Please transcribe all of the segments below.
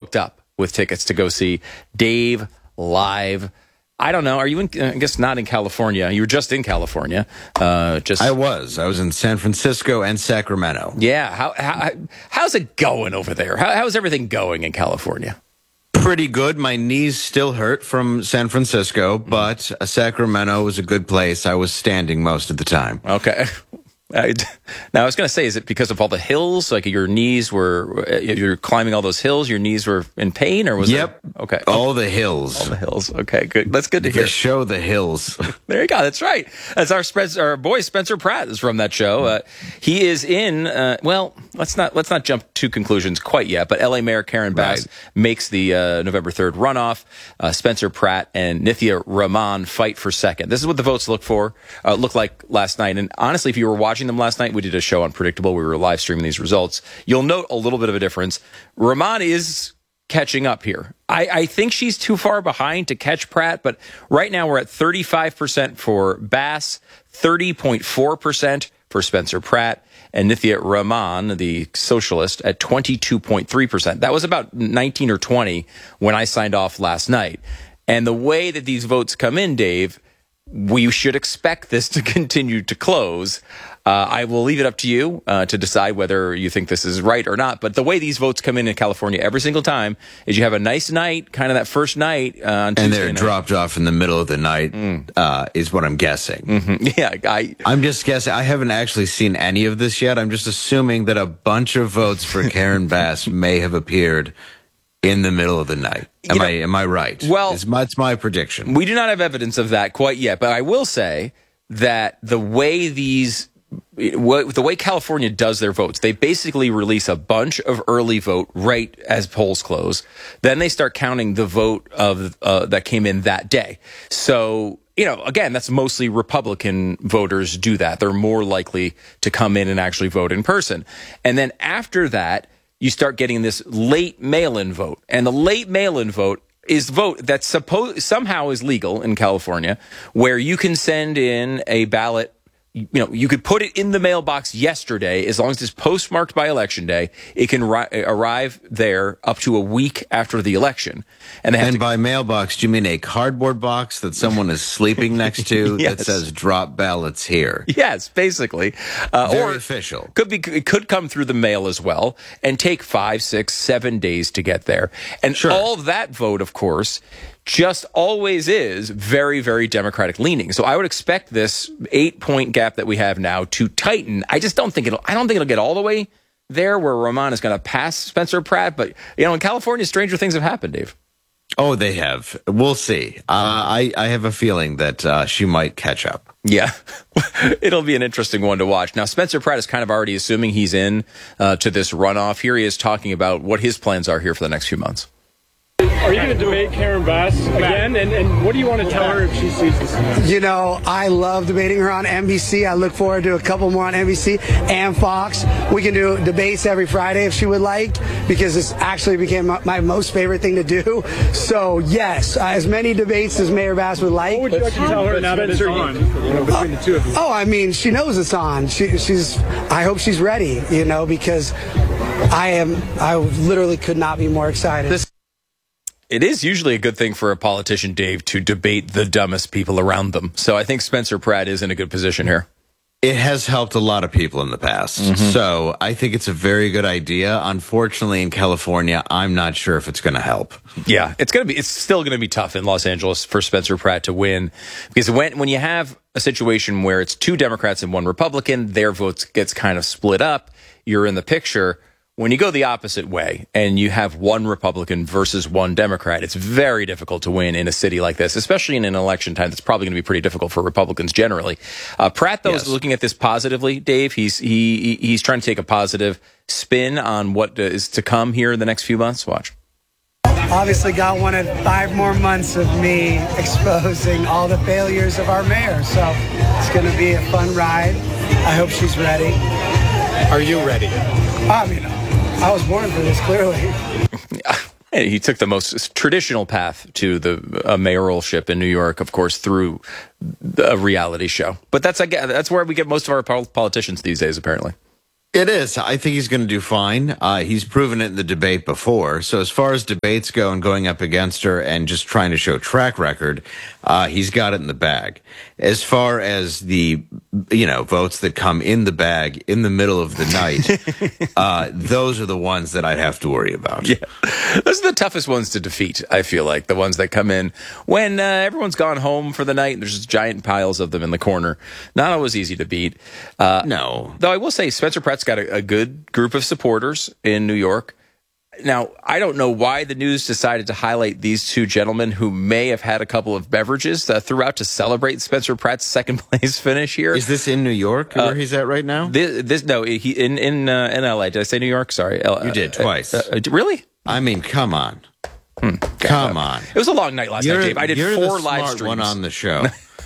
hooked up with tickets to go see Dave live. I don't know. Are you in, I guess not in California. You were just in California. I was in San Francisco and Sacramento. Yeah. How's it going over there? How's everything going in California? Pretty good. My knees still hurt from San Francisco, but Sacramento was a good place. I was standing most of the time. Okay. Now, I was going to say, is it because of all the hills? Like your knees you're climbing all those hills, your knees were in pain, or was Yep. it? Okay. All the hills. All the hills. Okay, good. That's good to hear. The show, The Hills. There you go. That's right. That's our boy Spencer Pratt is from that show. He is in. Well, let's not jump to conclusions quite yet. But L.A. Mayor Karen Bass makes the November 3rd runoff. Spencer Pratt and Nithya Raman fight for second. This is what the votes look like last night. And honestly, if you were watching them last night, we did a show on Predictable. We were live streaming these results. You'll note a little bit of a difference. Raman is catching up here. I think she's too far behind to catch Pratt, but right now we're at 35% for Bass, 30.4% for Spencer Pratt, and Nithya Raman, the socialist, at 22.3%. That was about 19 or 20 when I signed off last night. And the way that these votes come in, Dave, we should expect this to continue to close. I will leave it up to you to decide whether you think this is right or not. But the way these votes come in California every single time is you have a nice night, kind of that first night on Tuesday and they're night. Dropped off in the middle of the night, is what I'm guessing. Mm-hmm. Yeah, I'm just guessing. I haven't actually seen any of this yet. I'm just assuming that a bunch of votes for Karen Bass may have appeared in the middle of the night. Am I right? Well, it's my prediction. We do not have evidence of that quite yet, but I will say that the way California does their votes, they basically release a bunch of early vote right as polls close. Then they start counting the vote of that came in that day. So, again, that's mostly Republican voters do that. They're more likely to come in and actually vote in person. And then after that, you start getting this late mail-in vote. And the late mail-in vote is vote that somehow is legal in California, where you can send in a ballot. You could put it in the mailbox yesterday, as long as it's postmarked by Election Day. It can arrive there up to a week after the election. And by mailbox, do you mean a cardboard box that someone is sleeping next to yes. that says "drop ballots here"? Yes, basically. Very official. It could come through the mail as well and take 5, 6, 7 days to get there. And all that vote, of course, just always is very, very Democratic leaning. So I would expect this 8-point gap that we have now to tighten. I don't think it'll get all the way there where Raman is going to pass Spencer Pratt. But, in California, stranger things have happened, Dave. Oh, they have. We'll see. I have a feeling that she might catch up. Yeah, it'll be an interesting one to watch. Now, Spencer Pratt is kind of already assuming he's in to this runoff. Here he is talking about what his plans are here for the next few months. Are you going to debate Karen Bass again? And what do you want to tell her if she sees this? I love debating her on NBC. I look forward to a couple more on NBC and Fox. We can do debates every Friday if she would like, because this actually became my most favorite thing to do. So, yes, as many debates as Mayor Bass would like. What would you like to tell her now that it's on, between the two of you? She knows it's on. I hope she's ready, because I literally could not be more excited. It is usually a good thing for a politician, Dave, to debate the dumbest people around them. So I think Spencer Pratt is in a good position here. It has helped a lot of people in the past. So I think it's a very good idea. Unfortunately, in California, I'm not sure if it's going to help. Yeah, it's still going to be tough in Los Angeles for Spencer Pratt to win, because when you have a situation where it's 2 Democrats and 1 Republican, their votes gets kind of split up. You're in the picture. When you go the opposite way and you have 1 Republican versus 1 Democrat, it's very difficult to win in a city like this, especially in an election time. That's probably going to be pretty difficult for Republicans generally. Pratt, though, is looking at this positively, Dave. He's trying to take a positive spin on what is to come here in the next few months. Watch. Obviously, God wanted 5 more months of me exposing all the failures of our mayor. So it's going to be a fun ride. I hope she's ready. Are you ready? I was born for this, clearly. He took the most traditional path to the mayoralship in New York, of course, through a reality show. But that's where we get most of our politicians these days, apparently. It is. I think he's going to do fine. He's proven it in the debate before. So as far as debates go and going up against her and just trying to show track record, he's got it in the bag. As far as the, votes that come in the bag in the middle of the night, those are the ones that I'd have to worry about. Yeah. Those are the toughest ones to defeat, I feel like. The ones that come in when everyone's gone home for the night and there's just giant piles of them in the corner. Not always easy to beat. No. Though I will say Spencer Pratt's got a good group of supporters in New York. Now, I don't know why the news decided to highlight these two gentlemen who may have had a couple of beverages throughout to celebrate Spencer Pratt's second place finish here. Is this in New York where he's at right now? No, he in LA. Did I say New York? Sorry. You did twice. Really? I mean, come on. Come on. It was a long night last night, Dave. I did you're 4 the live smart streams. one on the show.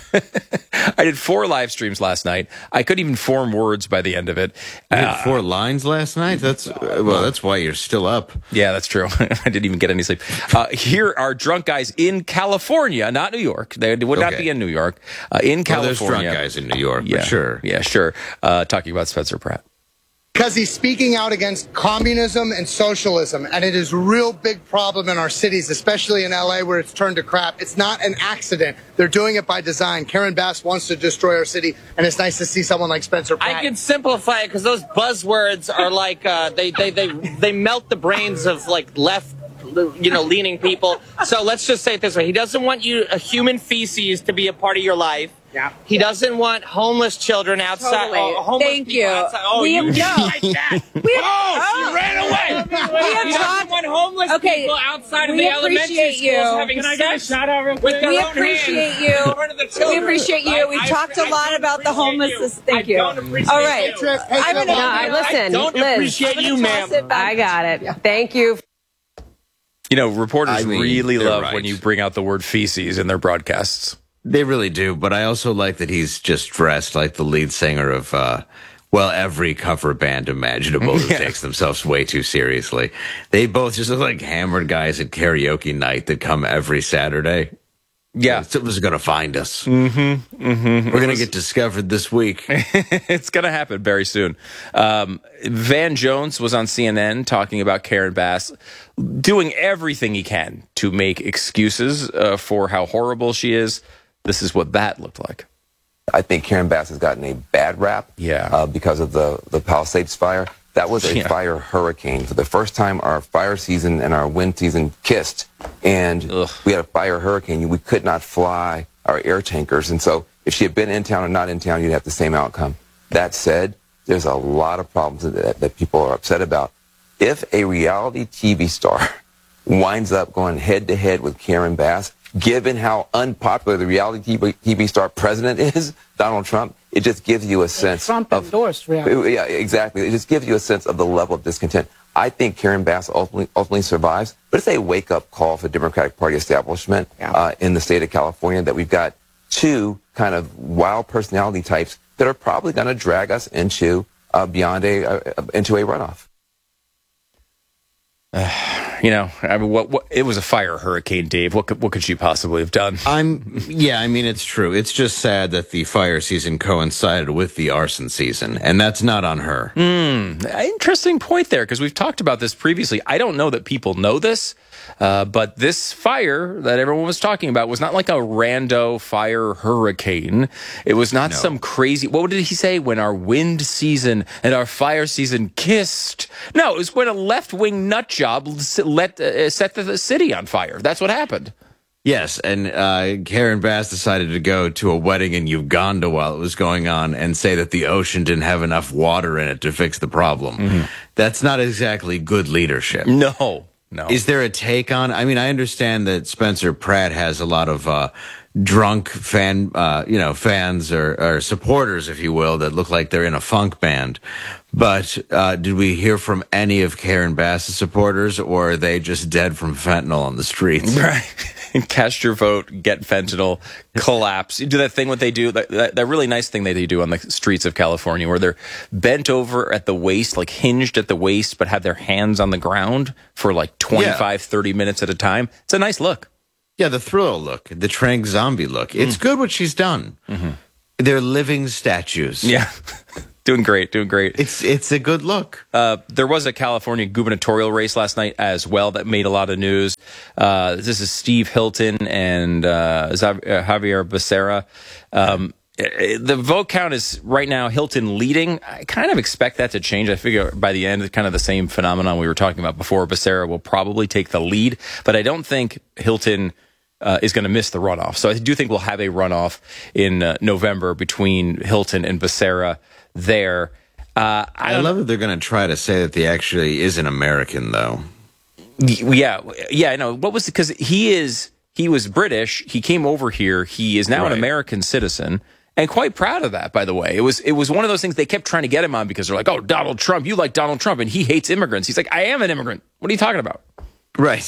I did 4 live streams last night. I couldn't even form words by the end of it. You had 4 lines last night? That's why you're still up. Yeah, that's true. I didn't even get any sleep. Here are drunk guys in California, not New York. They would not be in New York. In California. There's drunk guys in New York, yeah, for sure. Yeah, sure. Talking about Spencer Pratt. Because he's speaking out against communism and socialism, and it is a real big problem in our cities, especially in LA where it's turned to crap. It's not an accident. They're doing it by design. Karen Bass wants to destroy our city, and it's nice to see someone like Spencer Pratt. I can simplify it because those buzzwords are like they melt the brains of like left leaning people. So let's just say it this way: he doesn't want human feces to be a part of your life. Yeah. He doesn't want homeless children outside. Totally. Homeless Thank people you. Outside. Oh, you like that? She ran away. He doesn't want homeless people outside of the elementary schools having Can I get a sex shout out real with quick? their We own appreciate hands you. in front of the children. We appreciate you. We've talked a lot about the homelessness. Thank you. All right. I'm going to listen, don't Liz. appreciate you, ma'am. I got it. Thank you. Reporters really they're love right. when you bring out the word feces in their broadcasts. They really do, but I also like that he's just dressed like the lead singer of, every cover band imaginable who takes themselves way too seriously. They both just look like hammered guys at karaoke night that come every Saturday. Yeah. Someone's going to find us. We're going to get discovered this week. It's going to happen very soon. Van Jones was on CNN talking about Karen Bass doing everything he can to make excuses for how horrible she is. This is what that looked like. I think Karen Bass has gotten a bad rap because of the Palisades fire. That was a fire hurricane. For the first time, our fire season and our wind season kissed, and we had a fire hurricane. We could not fly our air tankers. And so if she had been in town or not in town, you'd have the same outcome. That said, there's a lot of problems that people are upset about. If a reality TV star winds up going head-to-head with Karen Bass, given how unpopular the reality TV star president is, Donald Trump, it just gives you a sense Trump endorsed reality. Yeah, exactly. It just gives you a sense of the level of discontent. I think Karen Bass ultimately survives, but it's a wake-up call for the Democratic Party establishment in the state of California that we've got 2 kind of wild personality types that are probably going to drag us into into a runoff. What it was a fire hurricane, Dave. What could she possibly have done? It's true. It's just sad that the fire season coincided with the arson season, and that's not on her. Interesting point there, because we've talked about this previously. I don't know that people know this, but this fire that everyone was talking about was not like a rando fire hurricane. It was not some crazy, what did he say? When our wind season and our fire season kissed. No, it was when a left-wing nut job set the city on fire. That's what happened. Yes, and Karen Bass decided to go to a wedding in Uganda while it was going on and say that the ocean didn't have enough water in it to fix the problem. That's not exactly good leadership. No. Is there a take on? I mean, I understand that Spencer Pratt has a lot of drunk fans or supporters, if you will, that look like they're in a funk band. But did we hear from any of Karen Bass's supporters, or are they just dead from fentanyl on the streets? Right. Cast your vote, get fentanyl, collapse. You do that thing what they do, that really nice thing they do on the streets of California, where they're bent over at the waist, like hinged at the waist, but have their hands on the ground for like 25, 30 minutes at a time. It's a nice look. Yeah, the Thriller look, the Trank zombie look. It's good what she's done. They're living statues. Yeah. Doing great, doing great. It's a good look. There was a California gubernatorial race last night as well that made a lot of news. This is Steve Hilton and Javier Becerra. The vote count is right now Hilton leading. I kind of expect that to change. I figure by the end, it's kind of the same phenomenon we were talking about before. Becerra will probably take the lead, but I don't think Hilton is going to miss the runoff. So I do think we'll have a runoff in November between Hilton and Becerra there. I love that they're going to try to say that he actually is an American, though. Yeah, I know. What was because he was British. He came over here. He is now an American citizen. And quite proud of that, by the way. It was one of those things they kept trying to get him on because they're like, oh, Donald Trump, you like Donald Trump, and he hates immigrants. He's like, I am an immigrant. What are you talking about? Right.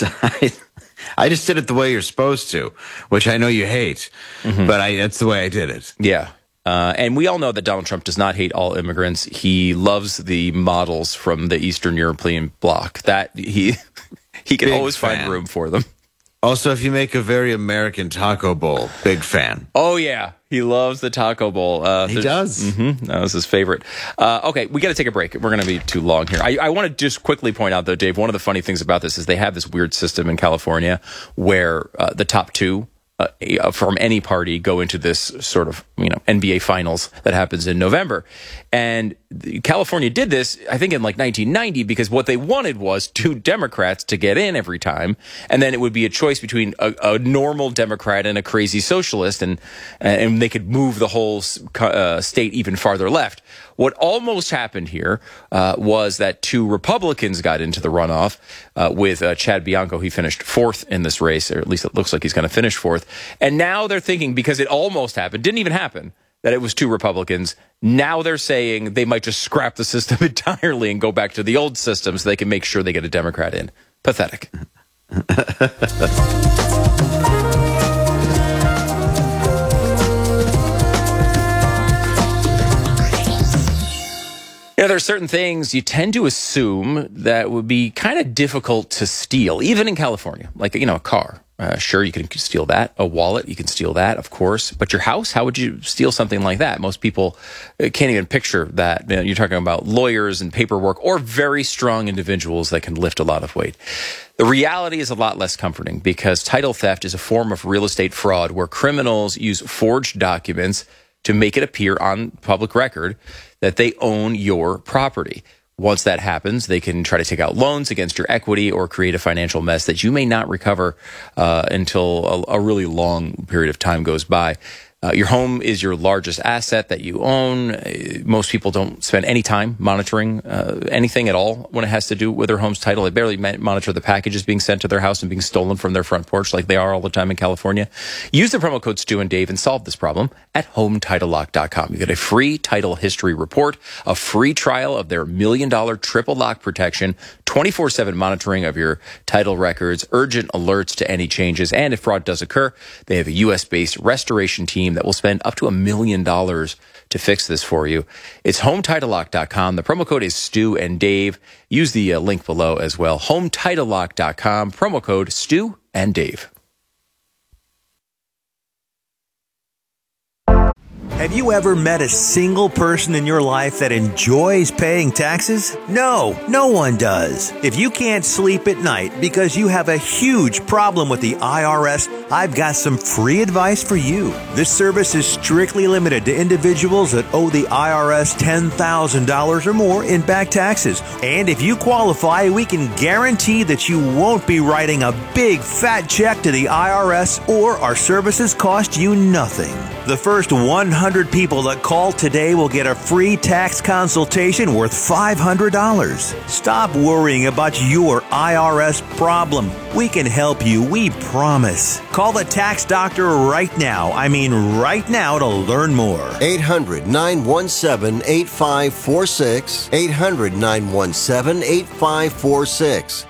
I just did it the way you're supposed to, which I know you hate, but that's the way I did it. Yeah. And we all know that Donald Trump does not hate all immigrants. He loves the models from the Eastern European bloc. That he can always find room for them. Also, if you make a very American taco bowl, big fan. Oh, yeah. He loves the taco bowl. He does. That was his favorite. Okay, we got to take a break. We're going to be too long here. I want to just quickly point out, though, Dave, one of the funny things about this is they have this weird system in California where the top two from any party go into this sort of, NBA finals that happens in November. And California did this, I think, in like 1990, because what they wanted was two Democrats to get in every time. And then it would be a choice between a normal Democrat and a crazy socialist. And they could move the whole state even farther left. What almost happened here was that two Republicans got into the runoff with Chad Bianco. He finished fourth in this race, or at least it looks like he's going to finish fourth. And now they're thinking, because it almost happened, didn't even happen, that it was two Republicans. Now they're saying they might just scrap the system entirely and go back to the old system so they can make sure they get a Democrat in. Pathetic. There are certain things you tend to assume that would be kind of difficult to steal, even in California, like, a car. Sure, you can steal that. A wallet, you can steal that, of course. But your house, how would you steal something like that? Most people can't even picture that. You're talking about lawyers and paperwork or very strong individuals that can lift a lot of weight. The reality is a lot less comforting because title theft is a form of real estate fraud where criminals use forged documents to make it appear on public record that they own your property. Once that happens, they can try to take out loans against your equity or create a financial mess that you may not recover until a really long period of time goes by. Your home is your largest asset that you own. Most people don't spend any time monitoring anything at all when it has to do with their home's title. They barely monitor the packages being sent to their house and being stolen from their front porch like they are all the time in California. Use the promo code Stu and Dave and solve this problem at HomeTitleLock.com. You get a free title history report, a free trial of their $1 million triple lock protection, 24/7 monitoring of your title records, urgent alerts to any changes, and if fraud does occur, they have a U.S.-based restoration team that will spend up to $1 million to fix this for you. It's HomeTitleLock.com. The promo code is Stu and Dave. Use the link below as well. HomeTitleLock.com. Promo code Stu and Dave. Have you ever met a single person in your life that enjoys paying taxes? No, no one does. If you can't sleep at night because you have a huge problem with the IRS, I've got some free advice for you. This service is strictly limited to individuals that owe the IRS $10,000 or more in back taxes. And if you qualify, we can guarantee that you won't be writing a big fat check to the IRS, or our services cost you nothing. The first 100 people that call today will get a free tax consultation worth $500. Stop worrying about your IRS problem. We can help you, we promise. Call the tax doctor right now. I mean right now to learn more. 800-917-8546. 800-917-8546.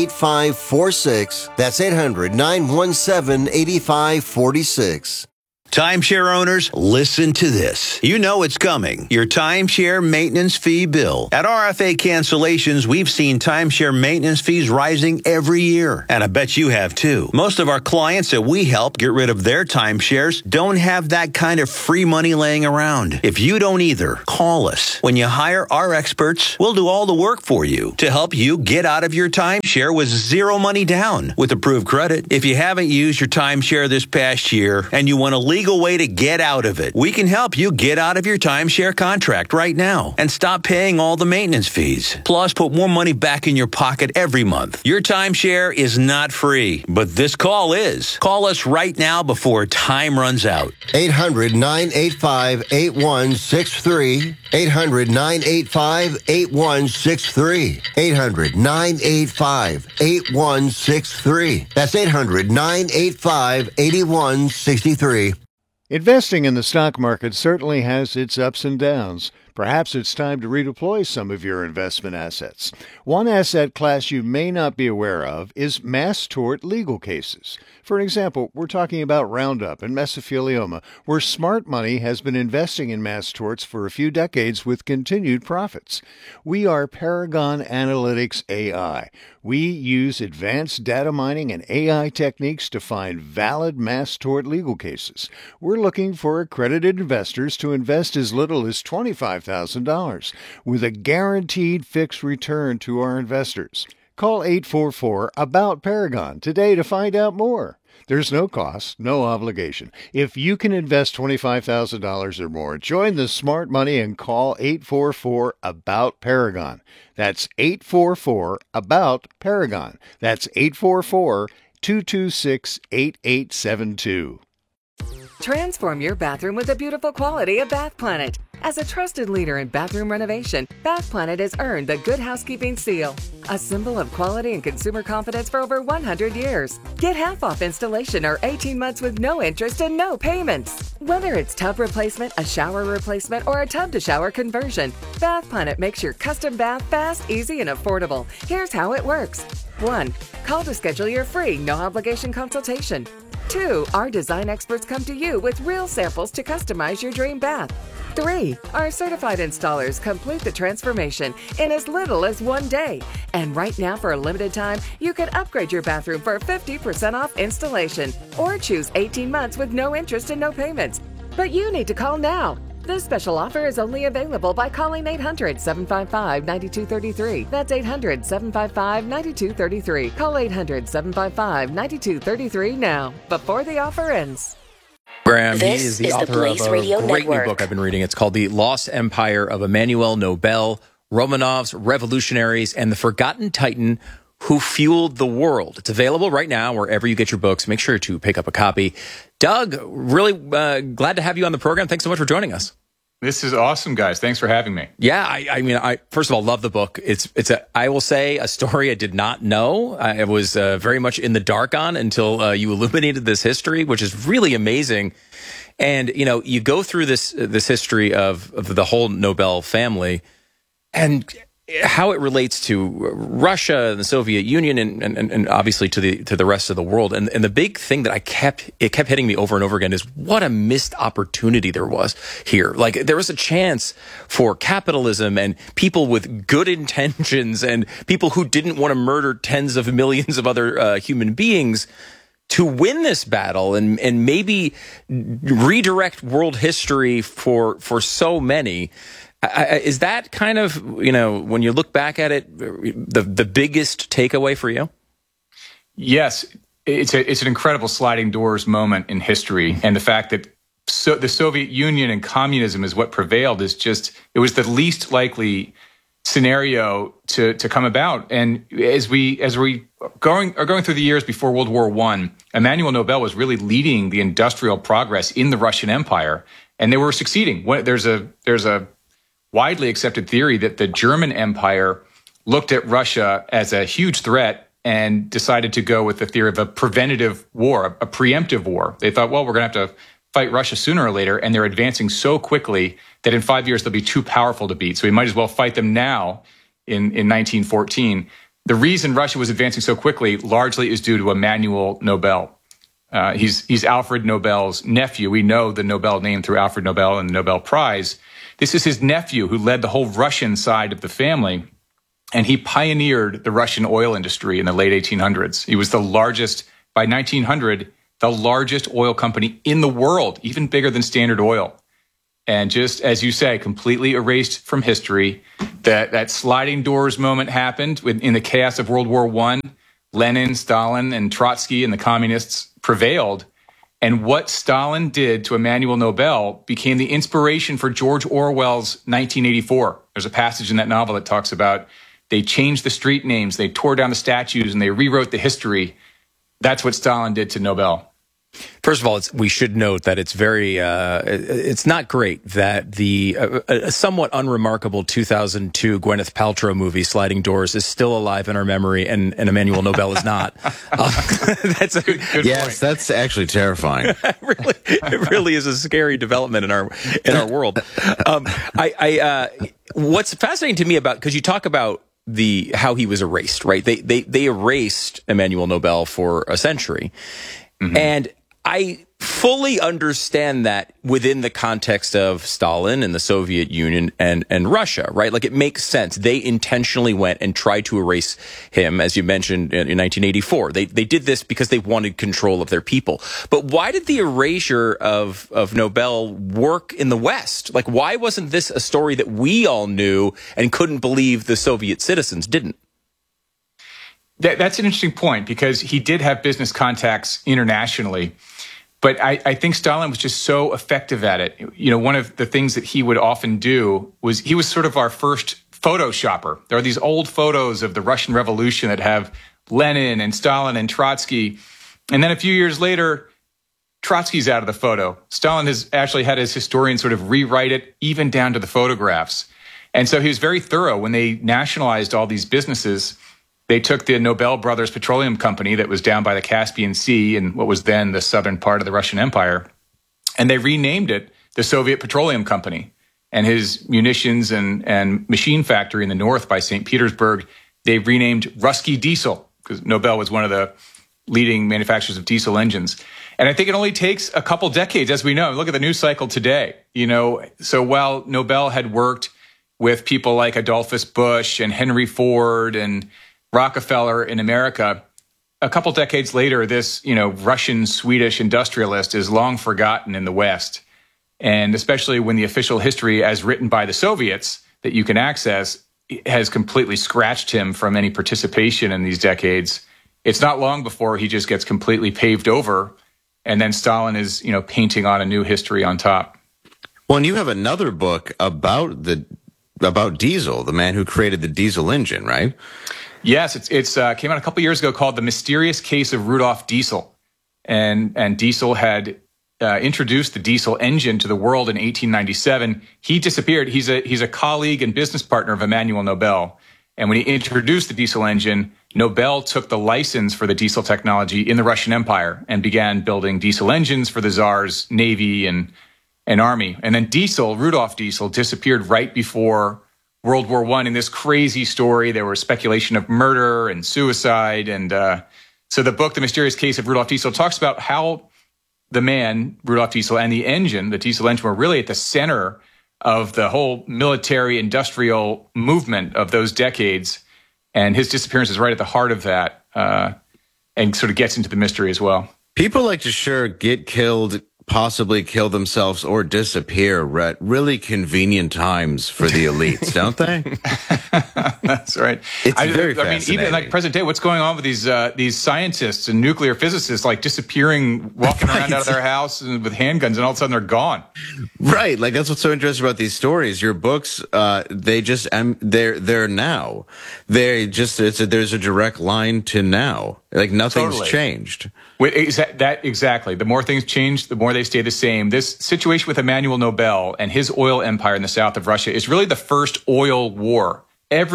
800-917-8546. That's 800-917-8546. Timeshare owners, listen to this. You know it's coming. Your timeshare maintenance fee bill. At RFA Cancellations, we've seen timeshare maintenance fees rising every year. And I bet you have too. Most of our clients that we help get rid of their timeshares don't have that kind of free money laying around. If you don't either, call us. When you hire our experts, we'll do all the work for you to help you get out of your timeshare with zero money down with approved credit. If you haven't used your timeshare this past year and you want a legal way to get out of it, we can help you get out of your timeshare contract right now and stop paying all the maintenance fees. Plus, put more money back in your pocket every month. Your timeshare is not free, but this call is. Call us right now before time runs out. 800-985-8163. 800-985-8163. 800-985-8163. That's 800-985-8163. Investing in the stock market certainly has its ups and downs. Perhaps it's time to redeploy some of your investment assets. One asset class you may not be aware of is mass tort legal cases. For example, we're talking about Roundup and mesothelioma, where smart money has been investing in mass torts for a few decades with continued profits. We are Paragon Analytics AI. We use advanced data mining and AI techniques to find valid mass tort legal cases. We're looking for accredited investors to invest as little as $25,000 with a guaranteed fixed return to our investors. Call 844-ABOUT-PARAGON today to find out more. There's no cost, no obligation. If you can invest $25,000 or more, join the smart money and call 844-ABOUT-PARAGON. That's 844-ABOUT-PARAGON. That's 844-226-8872. Transform your bathroom with the beautiful quality of Bath Planet. As a trusted leader in bathroom renovation, Bath Planet has earned the Good Housekeeping seal, a symbol of quality and consumer confidence for over 100 years. Get half off installation or 18 months with no interest and no payments. Whether it's tub replacement, a shower replacement, or a tub-to-shower conversion, Bath Planet makes your custom bath fast, easy, and affordable. Here's how it works. 1. Call to schedule your free, no-obligation consultation. 2. Our design experts come to you with real samples to customize your dream bath. 3. Our certified installers complete the transformation in as little as 1 day. And right now, for a limited time, you can upgrade your bathroom for 50% off installation or choose 18 months with no interest and no payments. But you need to call now. This special offer is only available by calling 800-755-9233. That's 800-755-9233. Call 800-755-9233 now, before the offer ends. Graham, he is the author of a great new book I've been reading. It's called The Lost Empire of Emmanuel Nobel, Romanovs, Revolutionaries, and the Forgotten Titan Who Fueled the World. It's available right now wherever you get your books. Make sure to pick up a copy. Doug, really glad to have you on the program. Thanks so much for joining us. This is awesome, guys. Thanks for having me. Yeah, I first of all love the book. It's I will say, a story I did not know. I was very much in the dark on until you illuminated this history, which is really amazing. And you go through this history of the whole Nobel family and how it relates to Russia and the Soviet Union and obviously to the rest of the world. And the big thing that kept hitting me over and over again is what a missed opportunity there was here. Like, there was a chance for capitalism and people with good intentions and people who didn't want to murder tens of millions of other human beings to win this battle and maybe redirect world history for so many. Is that kind of, when you look back at it, the biggest takeaway for you? Yes, it's an incredible sliding doors moment in history. And the fact that the Soviet Union and communism is what prevailed is just, it was the least likely scenario to come about. And as we are going through the years before World War I, Emmanuel Nobel was really leading the industrial progress in the Russian Empire, and they were succeeding. There's a widely accepted theory that the German Empire looked at Russia as a huge threat and decided to go with the theory of a preventative war, a preemptive war. They thought, well, we're going to have to fight Russia sooner or later, and they're advancing so quickly that in 5 years they'll be too powerful to beat. So we might as well fight them now in 1914. The reason Russia was advancing so quickly largely is due to Emmanuel Nobel. He's Alfred Nobel's nephew. We know the Nobel name through Alfred Nobel and the Nobel Prize. This is his nephew who led the whole Russian side of the family, and he pioneered the Russian oil industry in the late 1800s. He was the largest, by 1900, the largest oil company in the world, even bigger than Standard Oil. And just as you say, completely erased from history. That sliding doors moment happened in the chaos of World War I. Lenin, Stalin, and Trotsky and the communists prevailed. And what Stalin did to Emmanuel Nobel became the inspiration for George Orwell's 1984. There's a passage in that novel that talks about they changed the street names, they tore down the statues, and they rewrote the history. That's what Stalin did to Nobel. First of all, we should note that it's very, it's not great that a somewhat unremarkable 2002 Gwyneth Paltrow movie, Sliding Doors, is still alive in our memory, and Emmanuel Nobel is not. That's a good yes, point. That's actually terrifying. It really is a scary development in our world. What's fascinating to me because you talk about how he was erased, right? They erased Emmanuel Nobel for a century. Mm-hmm. And I fully understand that within the context of Stalin and the Soviet Union and Russia, right? Like, it makes sense. They intentionally went and tried to erase him, as you mentioned, in 1984. They did this because they wanted control of their people. But why did the erasure of Nobel work in the West? Like, why wasn't this a story that we all knew and couldn't believe the Soviet citizens didn't? That's an interesting point, because he did have business contacts internationally. But I think Stalin was just so effective at it. You know, one of the things that he would often do was he was sort of our first photoshopper. There are these old photos of the Russian Revolution that have Lenin and Stalin and Trotsky. And then a few years later, Trotsky's out of the photo. Stalin has actually had his historians sort of rewrite it, even down to the photographs. And so he was very thorough. When they nationalized all these businesses, they took the Nobel Brothers Petroleum Company that was down by the Caspian Sea in what was then the southern part of the Russian Empire, and they renamed it the Soviet Petroleum Company. And his munitions and machine factory in the north by St. Petersburg, they renamed Ruski Diesel, because Nobel was one of the leading manufacturers of diesel engines. And I think it only takes a couple decades, as we know. Look at the news cycle today. You know, so while Nobel had worked with people like Adolphus Bush and Henry Ford and Rockefeller in America, a couple decades later, this, Russian-Swedish industrialist is long forgotten in the West. And especially when the official history, as written by the Soviets, that you can access, has completely scratched him from any participation in these decades. It's not long before he just gets completely paved over, and then Stalin is, painting on a new history on top. Well, and you have another book about Diesel, the man who created the diesel engine, right? Yes, it's came out a couple years ago, called The Mysterious Case of Rudolf Diesel. And Diesel had introduced the diesel engine to the world in 1897. He disappeared. He's a colleague and business partner of Emmanuel Nobel. And when he introduced the diesel engine, Nobel took the license for the diesel technology in the Russian Empire and began building diesel engines for the Tsar's navy and army. And then Rudolf Diesel, disappeared right before World War I in this crazy story. There was speculation of murder and suicide. And so the book, The Mysterious Case of Rudolf Diesel, talks about how the man, Rudolf Diesel, and the diesel engine, were really at the center of the whole military industrial movement of those decades. And his disappearance is right at the heart of that, and sort of gets into the mystery as well. People like to get killed, possibly kill themselves, or disappear at really convenient times for the elites, don't they? That's right. It's very fascinating. Even like present day, what's going on with these scientists and nuclear physicists, like disappearing, walking around out of their house and with handguns, and all of a sudden they're gone. Right. Like, that's what's so interesting about these stories. Your books, they're now. There's a direct line to now. Like, nothing's changed. Exactly. The more things change, the more they stay the same. This situation with Emmanuel Nobel and his oil empire in the south of Russia is really the first oil war.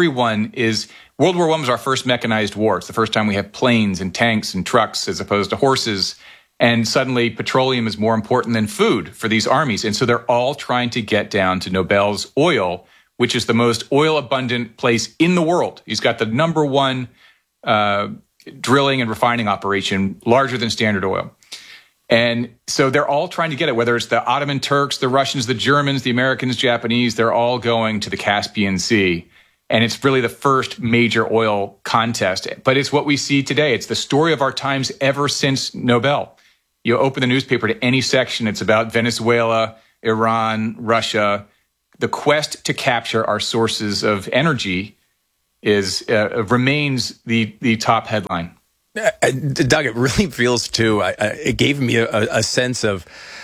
World War I was our first mechanized war. It's the first time we have planes and tanks and trucks as opposed to horses. And suddenly petroleum is more important than food for these armies. And so they're all trying to get down to Nobel's oil, which is the most oil abundant place in the world. He's got the number one drilling and refining operation, larger than Standard Oil. And so they're all trying to get it, whether it's the Ottoman Turks, the Russians, the Germans, the Americans, Japanese, they're all going to the Caspian Sea. And it's really the first major oil contest. But it's what we see today. It's the story of our times ever since Nobel. You open the newspaper to any section, it's about Venezuela, Iran, Russia. The quest to capture our sources of energy remains the top headline. Doug, it really feels too. It gave me a sense of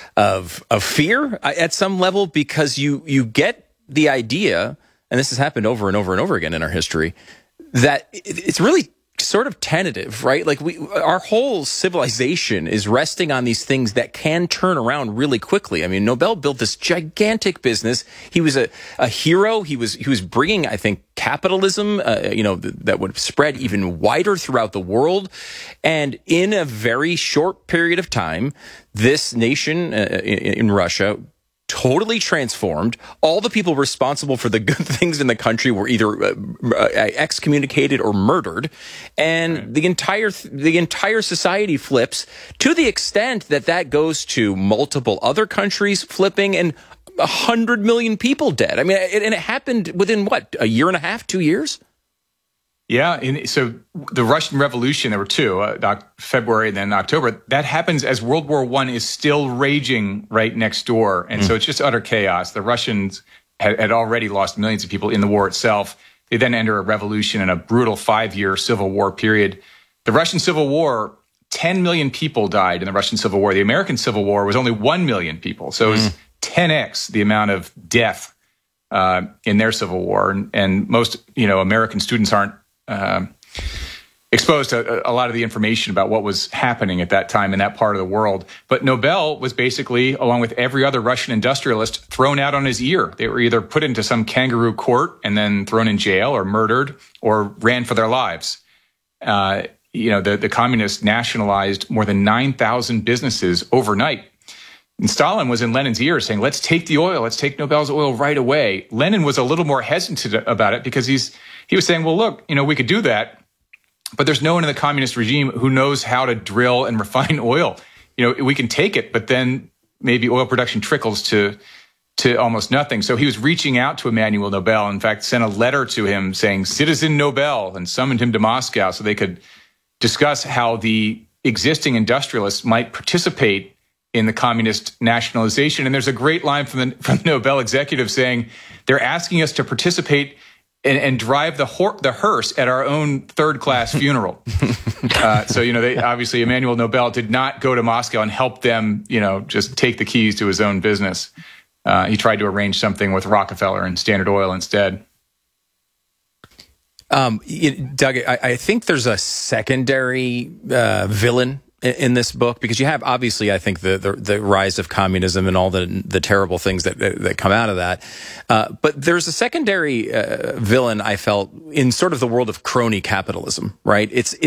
fear at some level, because you get the idea, and this has happened over and over and over again in our history, that it's really sort of tentative, right? Like our whole civilization is resting on these things that can turn around really quickly. I mean, Nobel built this gigantic business. He was a hero. He was bringing, I think, capitalism, that would spread even wider throughout the world. And in a very short period of time, this nation in Russia totally transformed. All the people responsible for the good things in the country were either excommunicated or murdered, and the entire society flips, to the extent that goes to multiple other countries flipping and 100 million people dead. I mean, and it happened within what, a year and a half, 2 years? Yeah, so the Russian Revolution, there were two, February and then October, that happens as World War I is still raging right next door. And so it's just utter chaos. The Russians had already lost millions of people in the war itself. They then enter a revolution and a brutal 5-year civil war period. The Russian Civil War, 10 million people died in the Russian Civil War. The American Civil War was only 1 million people. So it was 10x the amount of death in their Civil War. And most, American students aren't exposed to a lot of the information about what was happening at that time in that part of the world. But Nobel was basically, along with every other Russian industrialist, thrown out on his ear. They were either put into some kangaroo court and then thrown in jail or murdered or ran for their lives. The communists nationalized more than 9,000 businesses overnight. And Stalin was in Lenin's ear saying, let's take the oil, let's take Nobel's oil right away. Lenin was a little more hesitant about it because he was saying, well, look, we could do that, but there's no one in the communist regime who knows how to drill and refine oil. We can take it, but then maybe oil production trickles to almost nothing. So he was reaching out to Emmanuel Nobel, in fact, sent a letter to him saying, Citizen Nobel, and summoned him to Moscow so they could discuss how the existing industrialists might participate in the communist nationalization. And there's a great line from the Nobel executive saying, they're asking us to participate and drive the hearse at our own third-class funeral. They obviously, Emmanuel Nobel did not go to Moscow and help them, just take the keys to his own business. He tried to arrange something with Rockefeller and Standard Oil instead. Doug, I think there's a secondary villain in this book, because you have, obviously, I think the rise of communism and all the terrible things that come out of that. But there's a secondary villain, I felt, in sort of the world of crony capitalism, right?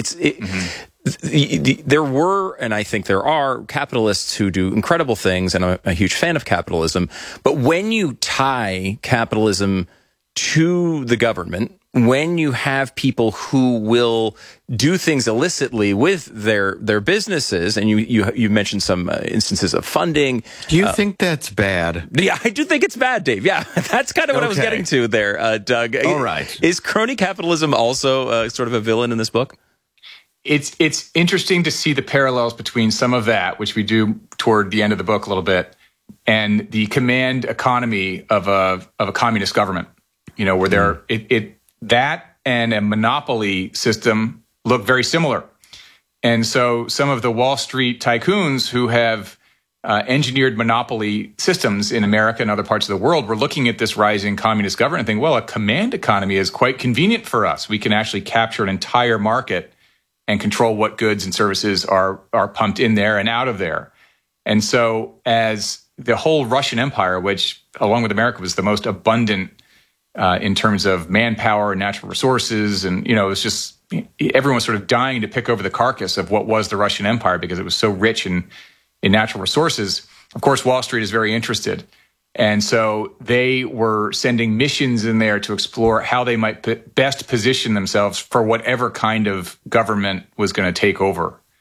There were, and I think there are, capitalists who do incredible things, and I'm a huge fan of capitalism. But when you tie capitalism to the government, when you have people who will do things illicitly with their businesses, and you mentioned some instances of funding. Do you think that's bad? Yeah, I do think it's bad, Dave. Yeah, that's kind of what I was getting to there, Doug. All right. Is crony capitalism also sort of a villain in this book? It's interesting to see the parallels between some of that, which we do toward the end of the book a little bit, and the command economy of a communist government. Where that and a monopoly system look very similar. And so some of the Wall Street tycoons who have engineered monopoly systems in America and other parts of the world were looking at this rising communist government and thinking, well, a command economy is quite convenient for us. We can actually capture an entire market and control what goods and services are pumped in there and out of there. And so as the whole Russian Empire, which along with America was the most abundant in terms of manpower and natural resources. And, it was just, everyone was sort of dying to pick over the carcass of what was the Russian Empire because it was so rich in natural resources. Of course, Wall Street is very interested. And so they were sending missions in there to explore how they might best position themselves for whatever kind of government was going to take over.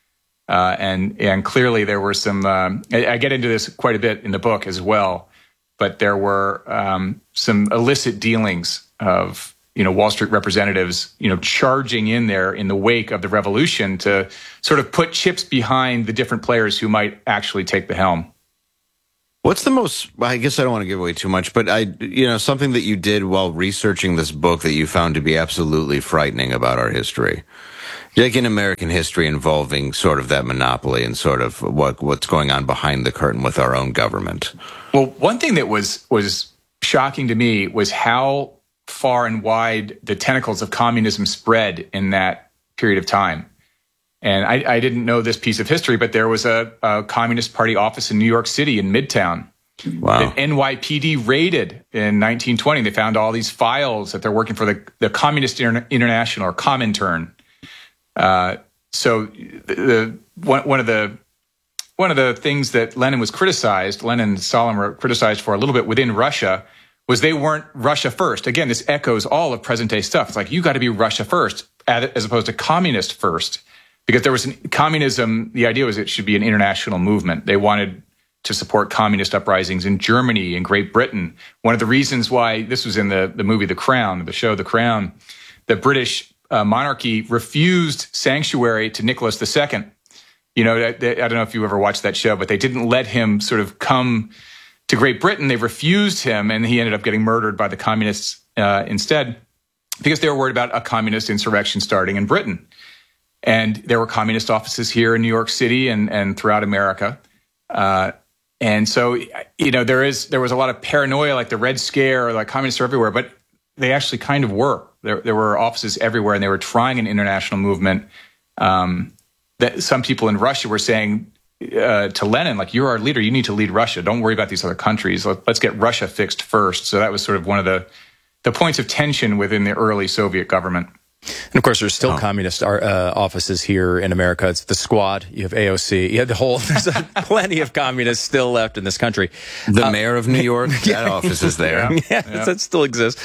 And clearly there were some, I get into this quite a bit in the book as well, but there were some illicit dealings of, Wall Street representatives, charging in there in the wake of the revolution to sort of put chips behind the different players who might actually take the helm. What's the most, I guess I don't want to give away too much, but something that you did while researching this book that you found to be absolutely frightening about our history? Like in American history involving sort of that monopoly and sort of what's going on behind the curtain with our own government. Well, one thing that was shocking to me was how far and wide the tentacles of communism spread in that period of time. And I didn't know this piece of history, but there was a Communist Party office in New York City in Midtown. Wow. The NYPD raided in 1920. They found all these files that they're working for the Communist International, or Comintern. So one of the things that Lenin and Stalin were criticized for a little bit within Russia, was they weren't Russia first. Again, this echoes all of present day stuff. It's like, you got to be Russia first as opposed to communist first, because there was communism. The idea was it should be an international movement. They wanted to support communist uprisings in Germany and Great Britain. One of the reasons why this was in the movie The Crown, the show The Crown, the British monarchy refused sanctuary to Nicholas II. I don't know if you ever watched that show, but they didn't let him sort of come to Great Britain. They refused him, and he ended up getting murdered by the communists instead, because they were worried about a communist insurrection starting in Britain. And there were communist offices here in New York City and throughout America. And so, there was a lot of paranoia, like the Red Scare, or like communists are everywhere, but they actually kind of were. There were offices everywhere, and they were trying an international movement. That some people in Russia were saying to Lenin, like, you're our leader, you need to lead Russia. Don't worry about these other countries. Let's get Russia fixed first. So that was sort of one of the points of tension within the early Soviet government. And of course, there's still communist offices here in America. It's the Squad. You have AOC. You have there's plenty of communists still left in this country. The mayor of New York, that office is there. Yeah. That still exists.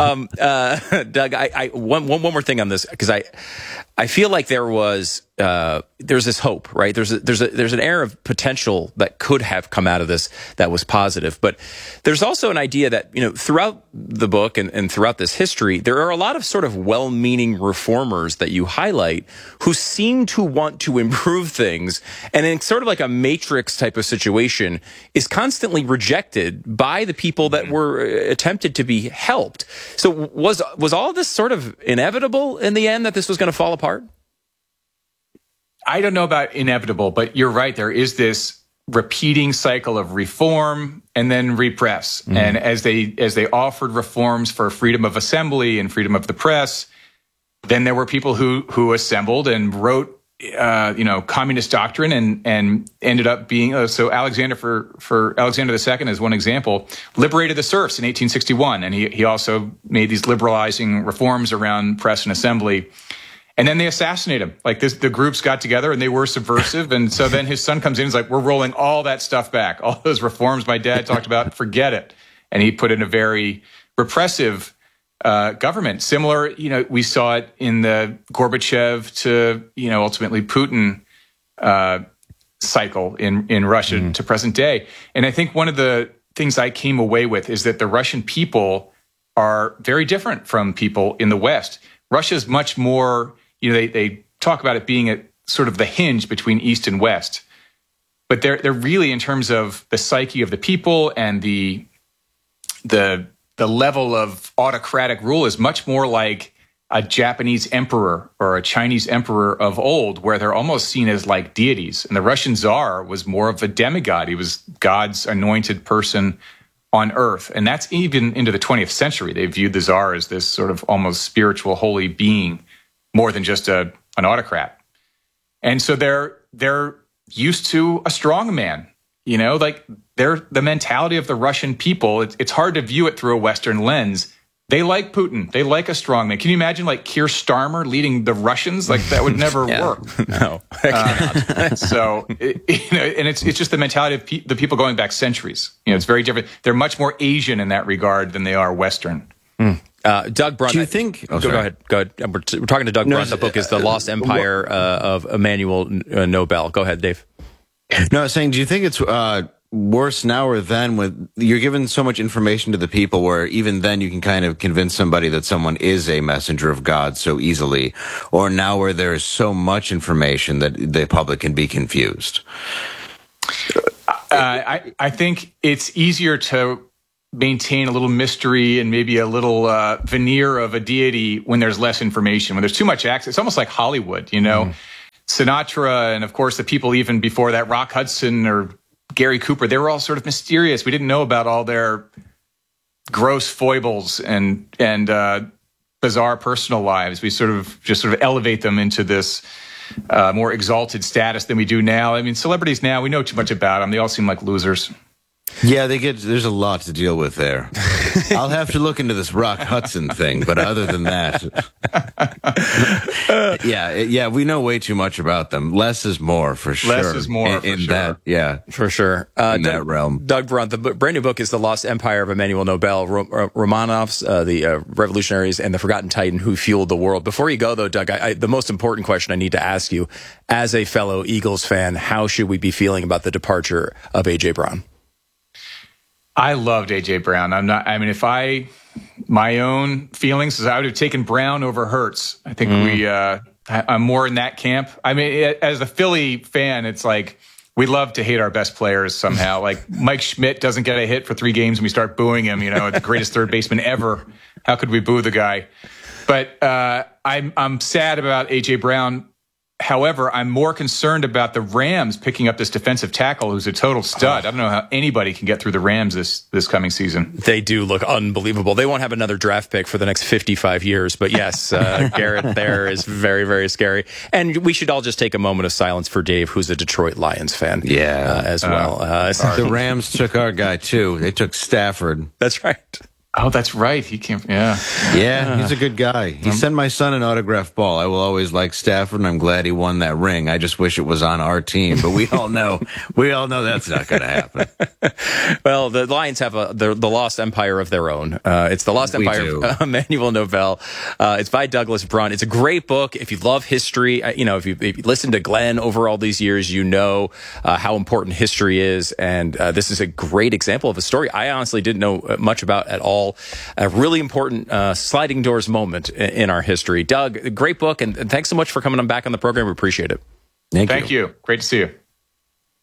Doug, one more thing on this, because I feel like there's this hope, right? There's an air of potential that could have come out of this that was positive, but there's also an idea that throughout the book and throughout this history, there are a lot of sort of well-meaning reformers that you highlight who seem to want to improve things, and in sort of like a matrix type of situation, is constantly rejected by the people that were attempted to be helped. So was all of this sort of inevitable in the end, that this was going to fall apart? I don't know about inevitable, but you're right. There is this repeating cycle of reform and then repress. Mm. And as they offered reforms for freedom of assembly and freedom of the press, then there were people who assembled and wrote communist doctrine and ended up being so Alexander for Alexander II, as one example, liberated the serfs in 1861, and he also made these liberalizing reforms around press and assembly. And then they assassinate him. Like the groups got together and they were subversive. And so then his son comes in and is like, we're rolling all that stuff back. All those reforms my dad talked about, forget it. And he put in a very repressive government. Similar, we saw it in the Gorbachev to, ultimately Putin cycle in Russia to present day. And I think one of the things I came away with is that the Russian people are very different from people in the West. Russia's much more, they talk about it being at sort of the hinge between East and West. But they're really, in terms of the psyche of the people and the level of autocratic rule, is much more like a Japanese emperor or a Chinese emperor of old, where they're almost seen as like deities. And the Russian Tsar was more of a demigod. He was God's anointed person on earth. And that's even into the 20th century. They viewed the Tsar as this sort of almost spiritual holy being, more than just an autocrat. And so they're used to a strong man, like the mentality of the Russian people. It's hard to view it through a Western lens. They like Putin. They like a strong man. Can you imagine like Keir Starmer leading the Russians? Like that would never work. No, I cannot. So, and it's just the mentality of the people going back centuries. It's very different. They're much more Asian in that regard than they are Western. Doug Brunt. Do you think? Go ahead. We're talking to Doug Brunt. The book is The Lost Empire of Emmanuel Nobel. Go ahead, Dave. No, I was saying, do you think it's worse now or then when you're given so much information to the people where even then you can kind of convince somebody that someone is a messenger of God so easily, or now where there is so much information that the public can be confused? I think it's easier to maintain a little mystery and maybe a little veneer of a deity when there's less information, when there's too much access. It's almost like Hollywood, you know? Sinatra and, of course, the people even before that, Rock Hudson or Gary Cooper, they were all sort of mysterious. We didn't know about all their gross foibles and bizarre personal lives. We sort of elevate them into this more exalted status than we do now. I mean, celebrities now, we know too much about them. They all seem like losers. Yeah, there's a lot to deal with there. I'll have to look into this Rock Hudson thing, but other than that, yeah, we know way too much about them. Less is more, for sure. Less is more, in that, yeah, for sure. In that realm. Doug Brunt, the brand new book is The Lost Empire of Emmanuel Nobel, Romanovs, the revolutionaries, and the Forgotten Titan who fueled the world. Before you go, though, Doug, the most important question I need to ask you, as a fellow Eagles fan, how should we be feeling about the departure of A.J. Brown? I loved A.J. Brown. My own feelings is I would have taken Brown over Hurts. I think I'm more in that camp. I mean, as a Philly fan, it's like we love to hate our best players somehow. Like Mike Schmidt doesn't get a hit for 3 games and we start booing him, you know, the greatest third baseman ever. How could we boo the guy? But I'm sad about A.J. Brown. However, I'm more concerned about the Rams picking up this defensive tackle who's a total stud. I don't know how anybody can get through the Rams this coming season. They do look unbelievable. They won't have another draft pick for the next 55 years. But yes, Garrett there is very, very scary. And we should all just take a moment of silence for Dave, who's a Detroit Lions fan. Yeah. As well. The Rams took our guy, too. They took Stafford. That's right. Oh, that's right. He came. Yeah, he's a good guy. He sent my son an autographed ball. I will always like Stafford, and I'm glad he won that ring. I just wish it was on our team, but we all know that's not going to happen. Well, the Lions have the Lost Empire of their own. It's The Lost Empire of Emmanuel Nobel. It's by Douglas Brunt. It's a great book. If you love history, if you listen to Glenn over all these years, you know how important history is, and this is a great example of a story I honestly didn't know much about at all. A really important sliding doors moment in our history. Doug, great book, and thanks so much for coming on back on the program. We appreciate it. Thank you. Great to see you.